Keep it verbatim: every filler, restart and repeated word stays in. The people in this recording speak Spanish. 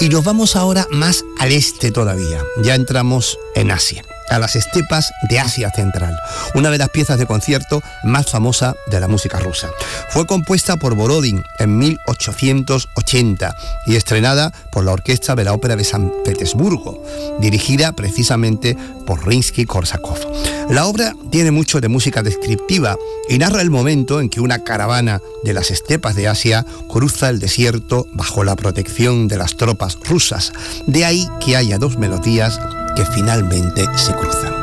Y nos vamos ahora más al este todavía. Ya entramos en Asia, a las estepas de Asia Central, una de las piezas de concierto más famosa de la música rusa. Fue compuesta por Borodin en mil ochocientos ochenta y estrenada por la Orquesta de la Ópera de San Petersburgo, dirigida precisamente por Rimsky-Korsakov. La obra tiene mucho de música descriptiva y narra el momento en que una caravana de las estepas de Asia cruza el desierto bajo la protección de las tropas rusas. De ahí que haya dos melodías que finalmente se cruzan.